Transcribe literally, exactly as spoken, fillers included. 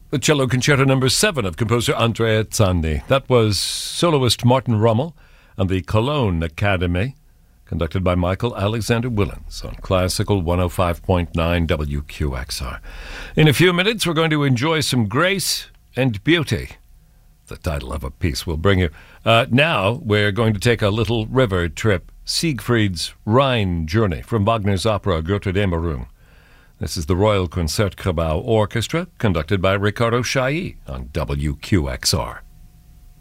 The Cello Concerto Number seven of composer Andrea Zanni. That was soloist Martin Rommel and the Cologne Academy, conducted by Michael Alexander Willens on Classical one oh five point nine W Q X R. In a few minutes, we're going to enjoy some grace and beauty. The title of a piece we'll bring you. Uh, now, we're going to take a little river trip, Siegfried's Rhine Journey, from Wagner's opera Götterdämmerung. This is the Royal Concertgebouw Orchestra, conducted by Riccardo Chailly on W Q X R.